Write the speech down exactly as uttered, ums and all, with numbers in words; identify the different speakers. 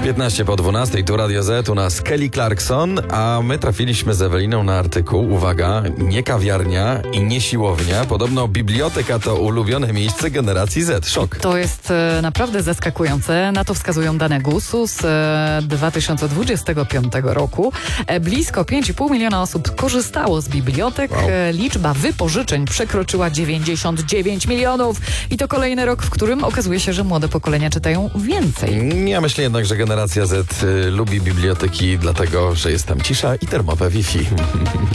Speaker 1: piętnaście po dwunastej, tu Radio Z, u nas Kelly Clarkson, a my trafiliśmy z Eweliną na artykuł, uwaga, nie kawiarnia i nie siłownia, podobno biblioteka to ulubione miejsce generacji Z. Szok.
Speaker 2: To jest e, naprawdę zaskakujące, na to wskazują dane gusu z e, dwa tysiące dwudziestego piątego roku. E, blisko pięć i pół miliona osób korzystało z bibliotek,
Speaker 1: Wow.
Speaker 2: e, liczba wypożyczeń przekroczyła dziewięćdziesiąt dziewięć milionów i to kolejny rok, w którym okazuje się, że młode pokolenia czytają więcej.
Speaker 1: Ja myślę jednak, że generacja Z y, lubi biblioteki dlatego, że jest tam cisza i termowe Wi-Fi.